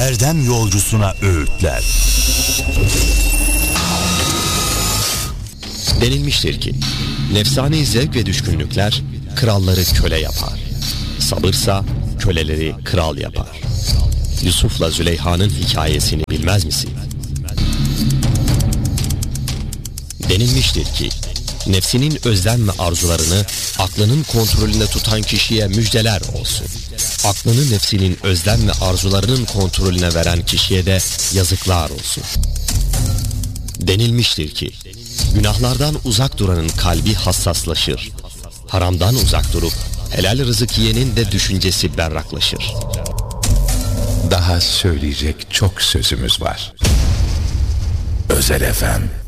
erdem yolcusuna öğütler. Denilmiştir ki nefsani zevk ve düşkünlükler kralları köle yapar. Sabırsa köleleri kral yapar. Yusuf'la Züleyha'nın hikayesini bilmez misin? Denilmiştir ki nefsinin özlem ve arzularını aklının kontrolünde tutan kişiye müjdeler olsun. Aklını nefsinin özlem ve arzularının kontrolüne veren kişiye de yazıklar olsun. Denilmiştir ki günahlardan uzak duranın kalbi hassaslaşır. Haramdan uzak durup helal rızık yiyenin de düşüncesi berraklaşır. Daha söyleyecek çok sözümüz var. Özel FM.